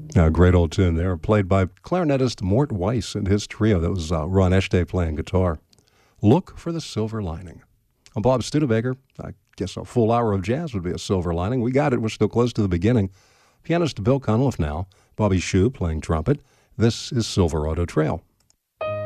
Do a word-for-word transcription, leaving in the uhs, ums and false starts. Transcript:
A great old tune there, played by clarinetist Mort Weiss and his trio. That was uh, Ron Eshte playing guitar. Look for the Silver Lining. I'm Bob Studebaker. I guess a full hour of jazz would be a silver lining. We got it. We're still close to the beginning. Pianist Bill Cunliffe now. Bobby Shew playing trumpet. This is Silver Auto Trail.